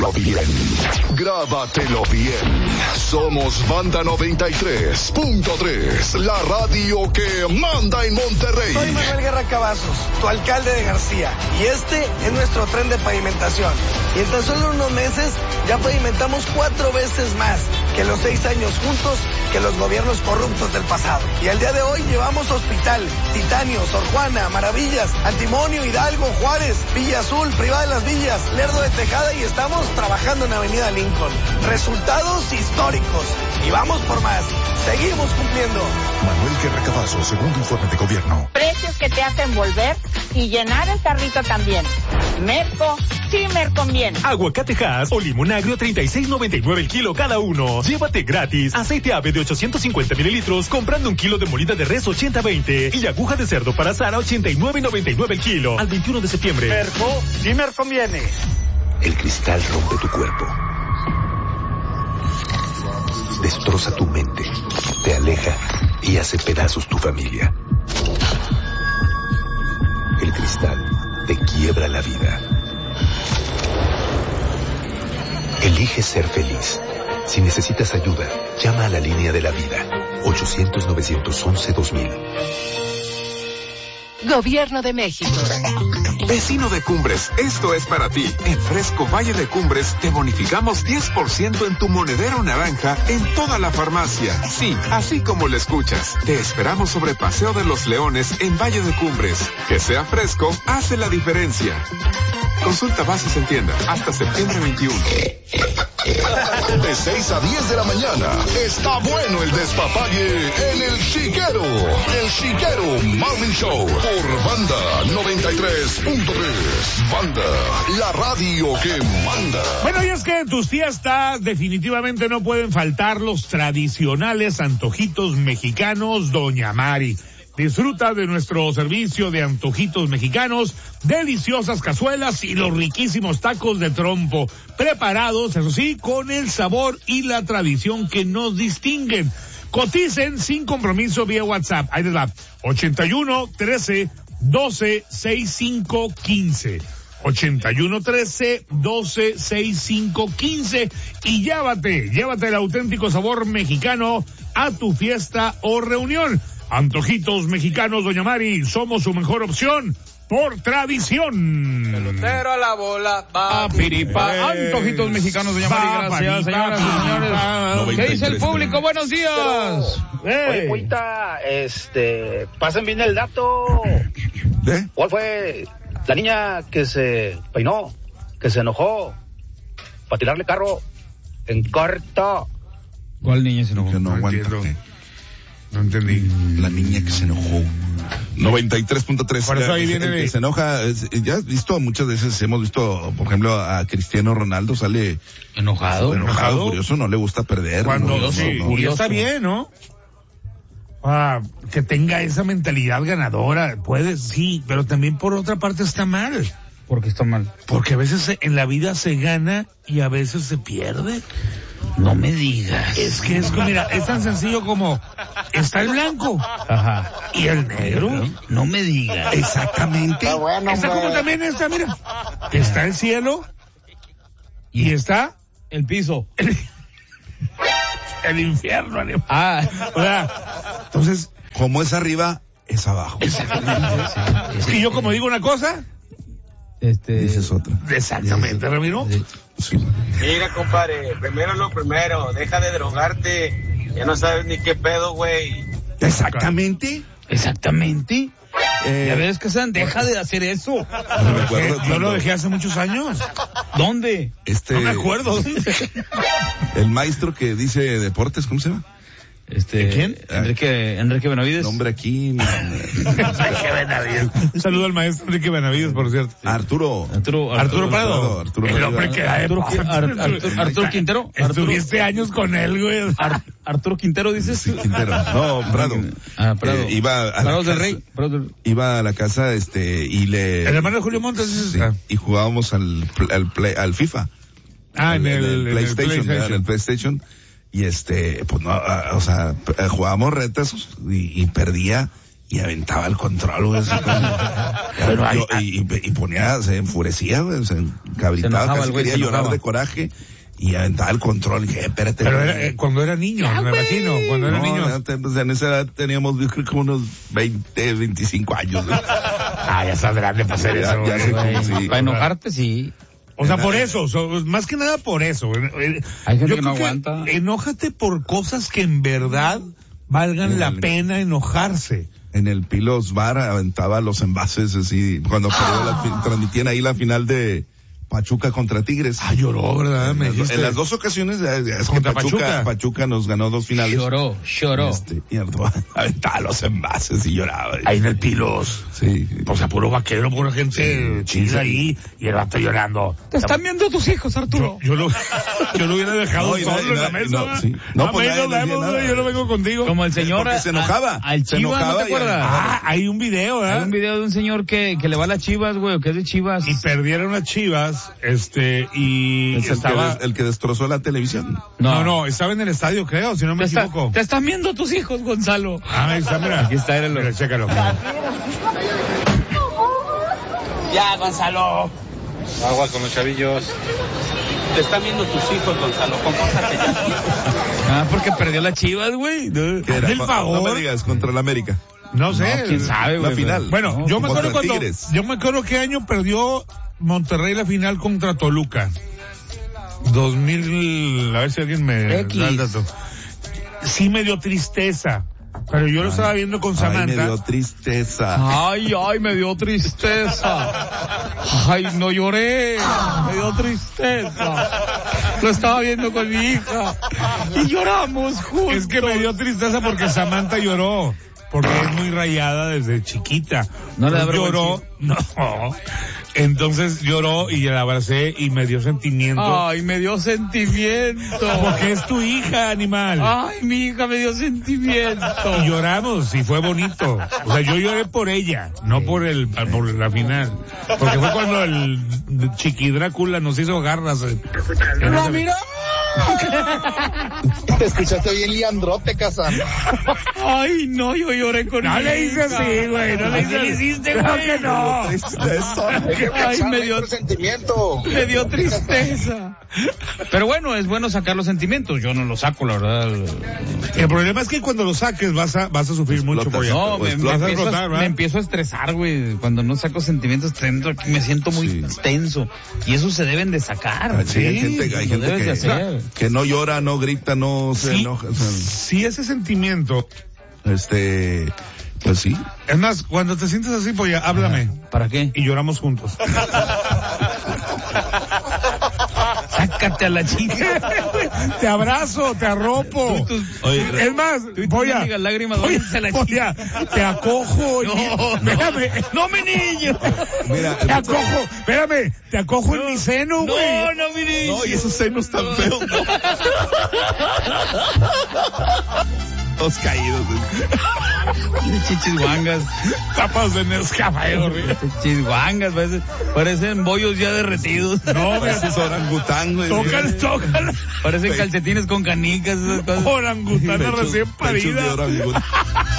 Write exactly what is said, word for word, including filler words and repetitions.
Bien, grábatelo bien. Somos Banda noventa y tres punto tres, la radio que manda en Monterrey. Soy Manuel Guerra Cavazos, tu alcalde de García, y este es nuestro tren de pavimentación. Y en tan solo unos meses ya pavimentamos cuatro veces más que los seis años juntos que los gobiernos corruptos del pasado. Y al día de hoy llevamos Hospital, Titanio, Sor Juana, Maravillas, Antimonio, Hidalgo, Juárez, Villa Azul, Privada de las Villas, Lerdo de Tejada, y estamos trabajando en Avenida Lincoln. Resultados históricos. Y vamos por más. Seguimos cumpliendo. Manuel Guerra Cavazos, segundo informe de gobierno. Precios que te hacen volver y llenar el carrito también. Merco, sí me conviene. Aguacatejas o limón agrio treinta y seis noventa y nueve el kilo cada uno. Llévate gratis aceite ave de ochocientos cincuenta mililitros comprando un kilo de molida de res ochenta veinte y aguja de cerdo para Sara ochenta y nueve noventa y nueve el kilo. Al veintiuno de septiembre. Merco, sí me conviene. El cristal rompe tu cuerpo. Destroza tu mente, te aleja y hace pedazos tu familia. El cristal te quiebra la vida. Elige ser feliz. Si necesitas ayuda, llama a la línea de la vida. ochocientos novecientos once dos mil. Gobierno de México. Vecino de Cumbres, esto es para ti. En Fresco Valle de Cumbres te bonificamos diez por ciento en tu monedero naranja en toda la farmacia. Sí, así como lo escuchas. Te esperamos sobre Paseo de los Leones en Valle de Cumbres. Que sea fresco, hace la diferencia. Consulta bases en tienda hasta septiembre veintiuno. De seis a diez de la mañana está bueno el despapalle en El Chiquero. El Chiquero Morning Show por Banda noventa y tres punto tres. Banda, la radio que manda. Bueno, y es que en tus fiestas definitivamente no pueden faltar los tradicionales antojitos mexicanos Doña Mari. Disfruta de nuestro servicio de antojitos mexicanos, deliciosas cazuelas y los riquísimos tacos de trompo, preparados, eso sí, con el sabor y la tradición que nos distinguen. Coticen sin compromiso vía WhatsApp. Ahí les va. ochenta y uno, trece, doce, sesenta y cinco, quince. ochenta y uno, trece, doce, sesenta y cinco, quince. Y llévate, llévate el auténtico sabor mexicano a tu fiesta o reunión. Antojitos mexicanos Doña Mari, somos su mejor opción por tradición. Pelotero a la bola, pa, piripa. Eh, Antojitos mexicanos Doña Mari, gracias, señoras y señores. ¿Qué dice el público? Buenos días. Oye, Cuita, este, pasen bien el dato. ¿Eh? ¿Cuál fue la niña que se peinó, que se enojó para tirarle carro en corto? ¿Cuál niña se enojó? Que no, No aguanta. entiendo. No entendí. La niña que se enojó. noventa y tres punto tres. Por eso ahí viene el que de... se enoja, es, ya has visto, muchas veces hemos visto, por ejemplo, a Cristiano Ronaldo sale enojado, enojado, enojado. Curioso, no le gusta perder. Cuando no, sí, no, no. y está bien, ¿no? Ah, que tenga esa mentalidad ganadora, puede, sí, pero también por otra parte está mal. ¿Por qué está mal? Porque a veces se, en la vida se gana y a veces se pierde. No me digas. Es que es como, mira, es tan sencillo como, está el blanco. Ajá. Y el negro. No me digas. Exactamente. Está bueno, está como hombre. también está, mira. Está el cielo. Y está el piso. el, el infierno, animal. Ah. O sea, entonces, Como es arriba, es abajo. es que yo como digo una cosa, Este. Dices otra. exactamente, Ramiro. Sí. Mira, compadre, primero lo primero, deja de drogarte, ya no sabes ni qué pedo, güey. Exactamente. Exactamente. Eh, Ya ves que sean, deja de hacer eso. no me acuerdo Yo cuando lo dejé hace muchos años. ¿Dónde? Este, No me acuerdo. el maestro que dice deportes, ¿cómo se llama? Este. ¿Quién? Enrique, Enrique Benavides. Nombre aquí. Enrique Benavides. Un saludo al maestro Enrique Benavides, por cierto. Arturo. Arturo, Arturo Prado. Arturo El Prado. hombre que da de Arturo, paso. Ar- Arturo, Arturo Quintero. Arturo, Estuviste años con él, güey. Ar- Arturo Quintero, dices. Sí, Quintero. No, Prado. Ah, Prado. Eh, iba a la Prados del casa- Rey. Prados del- Iba a la casa, este, y le... El hermano de Julio Montes. Sí, Ah, y jugábamos al, pl- al, play- al FIFA. Ah, en el, en el PlayStation, PlayStation. en el PlayStation. Y este, pues no, ah, o sea, p- eh, jugábamos retas y, y perdía y aventaba el control, güey. Pero hay, y, y, y ponía, se enfurecía, güey, se encabritaba, casi quería llorar de coraje. Y aventaba el control, y dije, espérate. Pero era, eh, cuando era niño, ya, me imagino, cuando era no, niño. No, en esa edad teníamos, yo creo, como unos veinte, veinticinco años. ¿No? Ah, ya estás grande para hacer eso. Ya, ya sí. Para enojarte, sí. O sea, por eso, so, más que nada por eso. Hay gente yo que no aguanta. Que enójate por cosas que en verdad valgan en la el, pena enojarse. En el Pilos Bar aventaba los envases así, cuando ah. la, transmitían ahí la final de Pachuca contra Tigres. Ah, lloró, ¿verdad? Me en, las, en las dos ocasiones, es que Pachuca, Pachuca. Pachuca nos ganó dos finales. Lloró, lloró. Este, y aventaba los envases y lloraba. Ahí en el Pilos. Sí. O sea, puro vaquero, pura gente sí, chida sí. ahí, y el vato llorando. Te están viendo tus hijos, Arturo. Yo, yo lo, yo lo hubiera dejado no, solo en la mesa. No, sí. no pues no, vemos, yo no vengo contigo. Como el señor. Porque se enojaba. A, al Chivas, ¿no te acuerdas? Ah, hay un video, ¿eh? Hay un video de un señor que, que le va a las Chivas, güey, que es de Chivas. Y perdieron a Chivas. Este, y es estaba... el, que, el que destrozó la televisión. No, no, no, estaba en el estadio, creo, si no me te equivoco. Está, te están viendo tus hijos, Gonzalo. Ah, ahí está, mira. Aquí está, éralo. Mira, chécalo. Ya, Gonzalo. Agua con los chavillos. Te están viendo tus hijos, Gonzalo, compórtate ya. Ah, porque perdió la Chivas, güey. No, el favor. No me digas, contra el América. No sé. No, quién sabe, güey. La final. Bueno, no, yo me acuerdo cuando, Tigres. yo me acuerdo qué año perdió Monterrey la final contra Toluca. dos mil, a ver si alguien me X. da el dato. Sí me dio tristeza, pero yo lo ay, estaba viendo con Samantha. Ay, me dio tristeza. Ay, ay, me dio tristeza. Ay, no lloré. Me dio tristeza. Lo estaba viendo con mi hija. Y lloramos juntos. Es que me dio tristeza porque Samantha lloró. Porque es muy rayada desde chiquita. No le da lloró, no. Entonces lloró y la abracé y me dio sentimiento. Ay, me dio sentimiento. Porque es tu hija, animal. Ay, mi hija me dio sentimiento. Y lloramos y fue bonito. O sea, yo lloré por ella, no por el, por la final. Porque fue cuando el Chiqui Drácula nos hizo garras. ¡La miró! Te escuchaste bien liandrote, Casán. Ay, no, yo lloré con no mi le hice hija. así, güey. No le hice le hiciste, güey. Claro que no. Ay, me dio sentimiento. Me dio tristeza. Pero bueno, es bueno sacar los sentimientos. Yo no los saco, la verdad. El problema es que cuando los saques vas a, vas a sufrir mucho. Explotas, no, me, me, empiezo a, me empiezo a estresar, güey. Cuando no saco sentimientos, me siento muy sí. tenso. Y eso se deben de sacar. Sí, hay gente, hay gente que, de que no llora, no grita, no se sí, enoja. O sea, sí, ese sentimiento. Este, pues sí. Es más, cuando te sientes así, pues ya, háblame. ¿Para qué? Y lloramos juntos. Sácate a la chica. Te abrazo, te arropo. Tú, tú, Oye, es más, voy a, lágrimas, voy, a la voy a, te acojo. No, y, no, espérame. No, mi niño. Mira, te acojo, espérame, te acojo no, en mi seno, güey. No, no, mi niño. No, y esos senos tan no. feos, no. Todos caídos. Chichis guangas. Tapas de Nescafé, horrible. Chichis guangas, parecen, parecen bollos ya derretidos. No, parecen orangután, güey. Tócale, tócale. Parecen calcetines con canicas, esas cosas. Orangutanes recién paridas.